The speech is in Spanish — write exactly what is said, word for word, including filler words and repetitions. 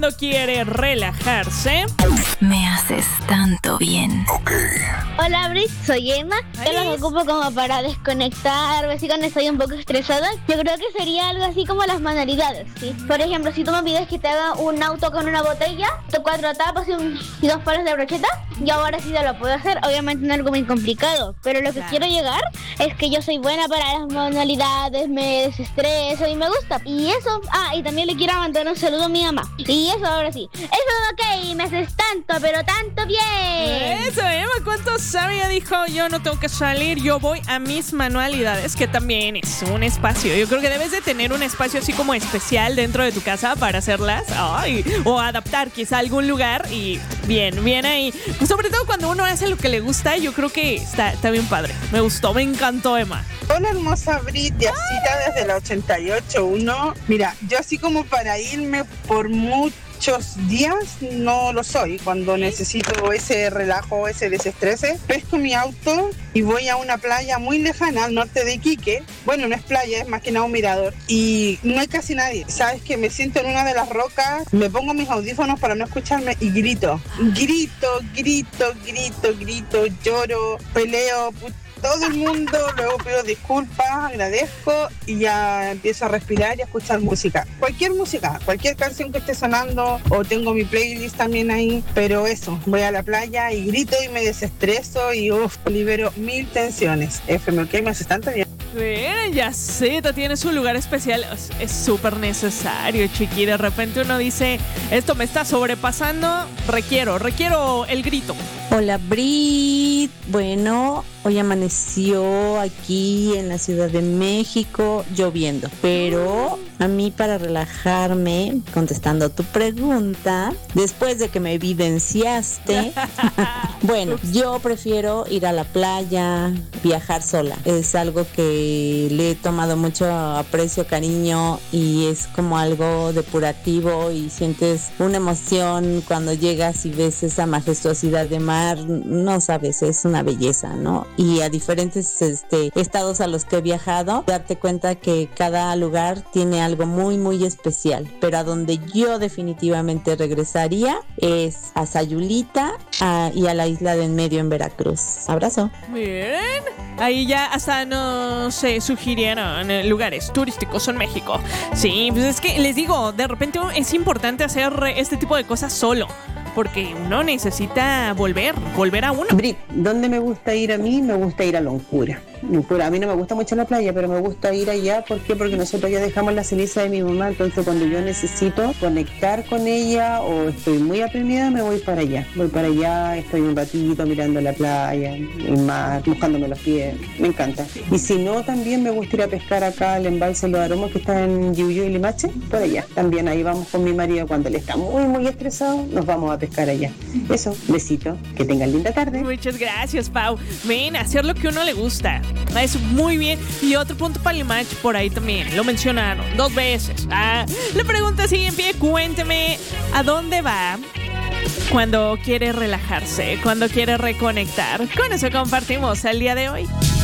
cuando quiere relajarse. Me haces tanto bien. Ok. Hola, Brit, soy Emma. Yo Ay. los ocupo como para desconectar, así cuando estoy un poco estresada. Yo creo que sería algo así como las manualidades, ¿sí? Por ejemplo, si tú me pides que te haga un auto con una botella, cuatro tapas y, un, y dos palos de brocheta, yo ahora sí te lo puedo hacer. Obviamente no es algo muy complicado, pero lo que Claro. quiero llegar es que yo soy buena para las manualidades, me desestreso y me gusta. Y eso, ah, y también le quiero mandar un saludo a mi mamá. Y eso ahora sí. Eso, ok, me haces tanto, pero tanto bien. Eso, Emma, ¿cuánto sabia? Dijo, yo no tengo que salir, yo voy a mis manualidades, que también es un espacio. Yo creo que debes de tener un espacio así como especial dentro de tu casa para hacerlas. Ay, o adaptar quizá algún lugar y bien, bien ahí. Pues sobre todo cuando uno hace lo que le gusta, yo creo que está, está bien padre. Me gustó, me encantó, Emma. Hola, hermosa Brit, de Asita desde la ochenta y ocho punto uno. Mira, yo así como para irme por muchos días no lo soy. Cuando necesito ese relajo, ese desestrese, pesco mi auto y voy a una playa muy lejana al norte de Iquique. Bueno, no es playa, es más que nada un mirador. Y no hay casi nadie. Sabes que me siento en una de las rocas, me pongo mis audífonos para no escucharme y grito. Grito, grito, grito, grito, lloro, peleo, put- todo el mundo, luego pido disculpas, agradezco y ya empiezo a respirar y a escuchar música. Cualquier música, cualquier canción que esté sonando, o tengo mi playlist también ahí, pero eso, voy a la playa y grito y me desestreso y uff, libero mil tensiones. F M K me hace tanto bien. Bien, ya sé, tiene su lugar especial. Es súper necesario, chiqui. De repente uno dice, esto me está sobrepasando, requiero, requiero el grito. Hola, Brit. Bueno, hoy amaneció aquí en la Ciudad de México lloviendo, pero a mí para relajarme, contestando tu pregunta, después de que me evidenciaste, bueno, yo prefiero ir a la playa, viajar sola. Es algo que le he tomado mucho aprecio, cariño, y es como algo depurativo y sientes una emoción cuando llegas y ves esa majestuosidad de mar. No sabes, es una belleza, ¿no? Y a diferentes este, estados a los que he viajado, darte cuenta que cada lugar tiene algo muy, muy especial. Pero a donde yo definitivamente regresaría es a Sayulita a, y a la isla de En Medio en Veracruz. Abrazo. Bien, ahí ya hasta nos se sugirieron eh, lugares turísticos en México. Sí, pues es que les digo, de repente es importante hacer este tipo de cosas solo, porque uno necesita volver, volver a uno. Brit, ¿dónde me gusta ir a mí? Me gusta ir a Loncura. Loncura. A mí no me gusta mucho la playa, pero me gusta ir allá. ¿Por qué? Porque nosotros ya dejamos la ceniza de mi mamá, entonces cuando yo necesito conectar con ella o estoy muy apremiada, me voy para allá. Voy para allá, estoy un ratito mirando la playa, el mar, mojándome los pies. Me encanta. Y si no, también me gusta ir a pescar acá al embalse Los Aromos, que está en Yuyú y Limache, por allá. También ahí vamos con mi marido cuando él está muy, muy estresado, nos vamos a pescar allá. Eso, besito, que tengan linda tarde. Muchas gracias, Pau. Ven, hacer lo que uno le gusta. Eso, muy bien. Y otro punto para el match por ahí también. Lo mencionaron dos veces. Ah, la pregunta sigue en pie. Cuénteme, ¿a dónde va cuando quiere relajarse? Cuando quiere reconectar. Con eso compartimos el día de hoy.